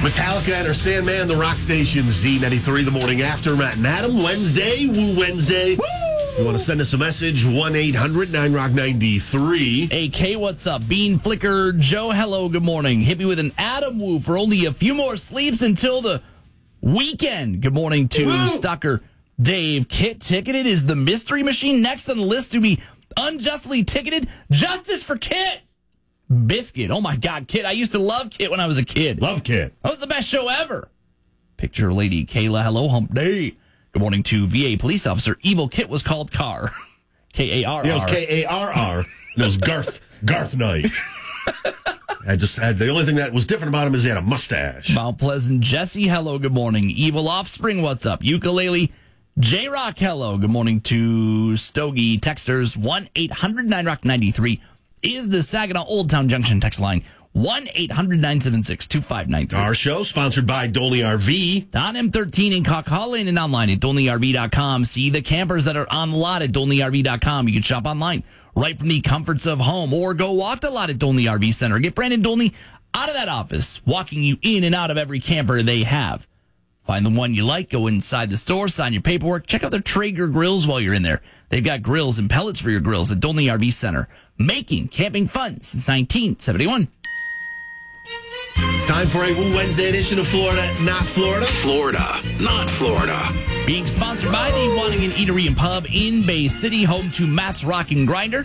Metallica and her Sandman, the rock station, Z93, the morning after. Matt and Adam, Wednesday, Woo Wednesday. Woo! If you want to send us a message, 1-800-9ROCK-93. AK, what's up? Bean Flicker, Joe, hello, good morning. Hit me with an Adam Woo for only a few more sleeps until the weekend. Good morning to Woo! Stucker. Dave, Kit ticketed is the mystery machine next on the list to be unjustly ticketed. Justice for Kit. Biscuit. Oh, my God, Kit. I used to love Kit when I was a kid. Love Kit. That was the best show ever. Picture Lady Kayla. Hello, hump day. Good morning to VA police officer. Evil Kit was called Carr. K-A-R-R. Yeah, it was K-A-R-R. It was Garth Knight. I just had the only thing that was different about him is he had a mustache. Mount Pleasant Jesse. Hello, good morning. Evil Offspring. What's up? Ukulele. J-Rock. Hello. Good morning to Stogie. Texters 1-800-9ROCK-93 is the Saginaw Old Town Junction text line. 1-800-976-2593. Our show sponsored by Dolney RV. On M13 in Coquitlam and online at DolneyRV.com. See the campers that are on the lot at DolneyRV.com. You can shop online right from the comforts of home or go walk the lot at Dolney RV Center. Get Brandon Dolney out of that office, walking you in and out of every camper they have. Find the one you like, go inside the store, sign your paperwork, check out their Traeger grills while you're in there. They've got grills and pellets for your grills at Dolney RV Center. Making camping fun since 1971. Time for a Woo Wednesday edition of Florida, Not Florida. Florida, not Florida. Being sponsored by the Wanigan Eatery and Pub in Bay City, home to Matt's Rockin' Grinder.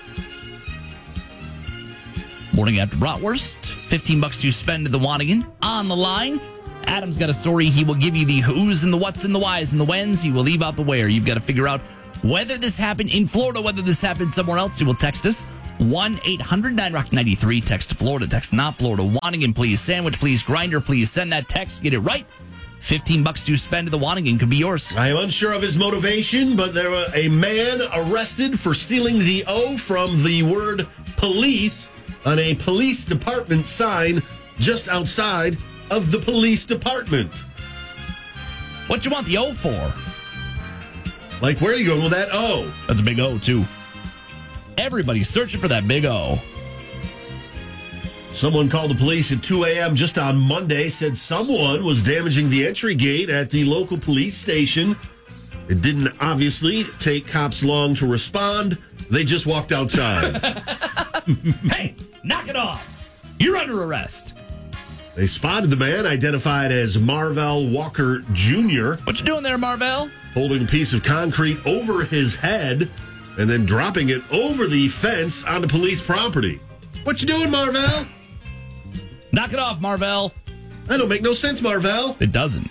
Morning after bratwurst, $15 to spend at the Wanigan. On the line, Adam's got a story. He will give you the who's and the what's and the why's and the when's. He will leave out the where. You've got to figure out whether this happened in Florida, whether this happened somewhere else. You will text us. 1-800-9ROCK-93. Text Florida. Text not Florida. Wanigan, please. Sandwich, please. Grinder, please. Send that text. Get it right. $15 to spend at the Wanigan could be yours. I am unsure of his motivation, but there was a man arrested for stealing the O from the word police on a police department sign just outside of the police department. What you want the O for? Like, where are you going with that O? That's a big O, too. Everybody's searching for that big O. Someone called the police at 2 a.m. just on Monday, said someone was damaging the entry gate at the local police station. It didn't obviously take cops long to respond. They just walked outside. Hey, knock it off. You're under arrest. They spotted the man, identified as Marvell Walker Jr., What you doing there, Marvell? holding a piece of concrete over his head and then dropping it over the fence onto police property. What you doing, Marvell? Knock it off, Marvell. That don't make no sense, Marvell. It doesn't.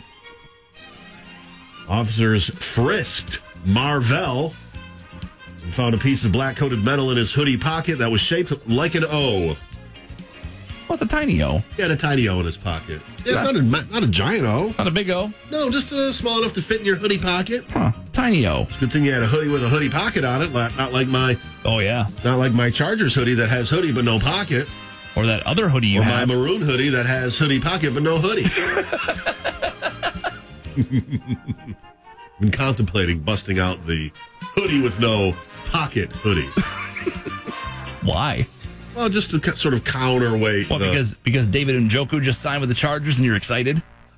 Officers frisked Marvell and found a piece of black-coated metal in his hoodie pocket that was shaped like an O. What's a tiny O? He had a tiny O in his pocket. Yeah, it's not a giant O. Not a big O. No, just small enough to fit in your hoodie pocket. Huh. Tiny O. It's a good thing you had a hoodie with a hoodie pocket on it, not like my Chargers hoodie that has hoodie but no pocket. Or that other hoodie you or have. my maroon hoodie that has hoodie pocket but no hoodie. Been contemplating busting out the hoodie with no pocket hoodie. Why? Well, just to sort of counterweight. What, because David Njoku just signed with the Chargers and you're excited?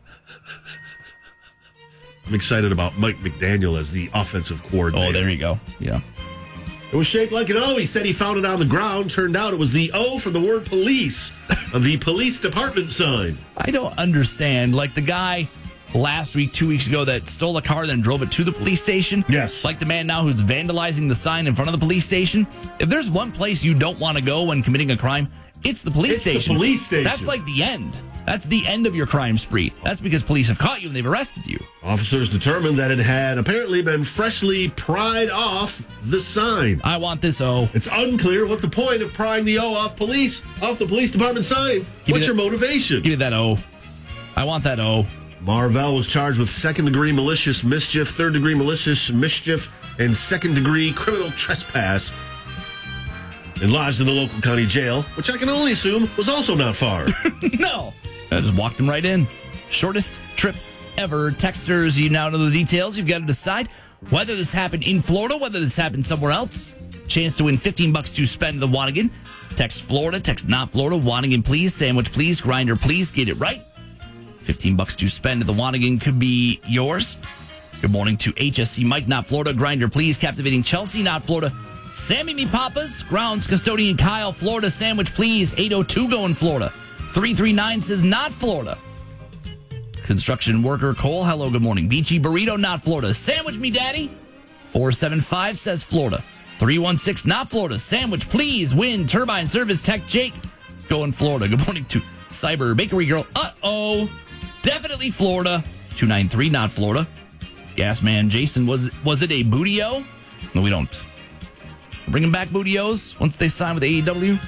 I'm excited about Mike McDaniel as the offensive coordinator. Oh, there you go. Yeah. It was shaped like an O. He said he found it on the ground. Turned out it was the O from the word police on the police department sign. I don't understand. Like the guy last week, 2 weeks ago, that stole a car, then drove it to the police station. Yes. Like the man now who's vandalizing the sign in front of the police station. If there's one place you don't want to go when committing a crime, it's the police station. The police station. That's like the end. That's the end of your crime spree. That's because police have caught you and they've arrested you. Officers determined that it had apparently been freshly pried off the sign. I want this O. It's unclear what the point of prying the O off the police department sign. What's your motivation? Give me that O. I want that O. Marvell was charged with second-degree malicious mischief, third-degree malicious mischief, and second-degree criminal trespass, and lodged in the local county jail, which I can only assume was also not far. No. I just walked him right in. Shortest trip ever. Texters, you now know the details. You've got to decide whether this happened in Florida, whether this happened somewhere else. Chance to win $15 to spend at the Wanigan. Text Florida, text not Florida. Wanigan, please. Sandwich, please. Grinder, please. Get it right. $15 to spend at the Wanigan could be yours. Good morning to HSC Mike, not Florida. Grinder, please. Captivating Chelsea, not Florida. Sammy Me Papas. Grounds Custodian Kyle, Florida. Sandwich, please. 802 going Florida. 339 says not Florida. Construction worker Cole, hello, good morning. Beachy Burrito, not Florida. Sandwich me, daddy. 475 says Florida. 316, not Florida. Sandwich, please. Wind Turbine Service Tech Jake, going Florida. Good morning to Cyber Bakery Girl. Uh-oh. Definitely Florida. 293, not Florida. Gasman Jason, was it a Bootio? No, we don't. Bringing back Bootios once they sign with AEW.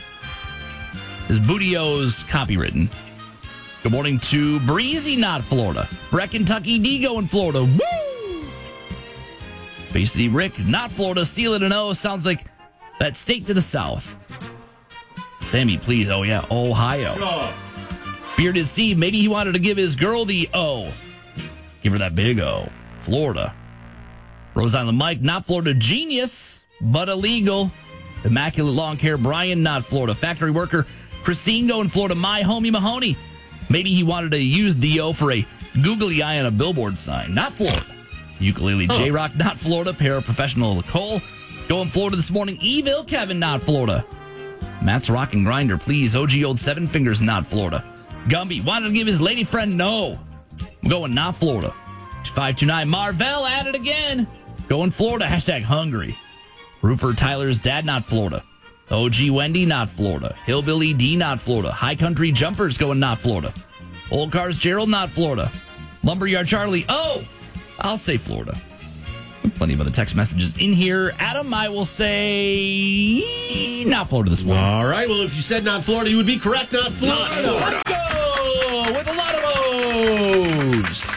Is Bootio's copywritten? Good morning to Breezy, not Florida. Breck Kentucky D going Florida. Woo! Bay City Rick, not Florida. Steal it and O. Sounds like that state to the south. Sammy, please. Oh, yeah. Ohio. Oh. Bearded Steve, maybe he wanted to give his girl the O. Give her that big O. Florida. Rose Island Mike, not Florida. Genius, but illegal. Immaculate Lawn Care, Brian, not Florida. Factory Worker, Christine going Florida. My Homie Mahoney, maybe he wanted to use the O for a googly eye on a billboard sign. Not Florida. Ukulele J-Rock, not Florida. Paraprofessional Nicole, going Florida this morning. Evil Kevin, not Florida. Matt's Rockin' Grinder, please. OG Old Seven Fingers, not Florida. Gumby wanted to give his lady friend no. I'm going not Florida. 529 Marvell at it again. Going Florida. Hashtag hungry. Roofer Tyler's dad, not Florida. OG Wendy, not Florida. Hillbilly D, not Florida. High Country Jumpers going not Florida. Old Cars Gerald, not Florida. Lumberyard Charlie, oh, I'll say Florida. Plenty of other text messages in here. Adam, I will say not Florida this morning. All right. Well, if you said not Florida, you would be correct. Not Florida. Not Florida. Let's go with a lot of O's.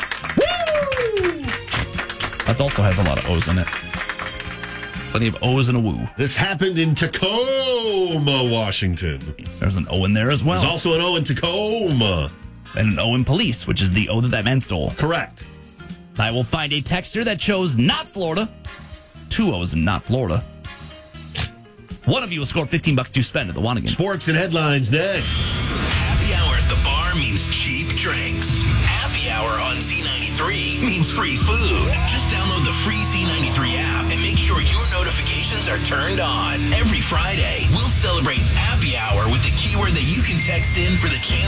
Woo! That also has a lot of O's in it. Plenty of O's and a woo. This happened in Tacoma, Washington. There's an O in there as well. There's also an O in Tacoma. And an O in police, which is the O that man stole. Correct. I will find a texter that chose not Florida. 2 O's in not Florida. One of you will score $15 to spend at the Wanigan. Sports and headlines next. Happy hour at the bar means cheap drinks. Happy hour on Z93 means free food. Just download the free Z93 app and make sure your notifications are turned on. Every Friday, we'll celebrate Happy Hour with a keyword that you can text in for the chance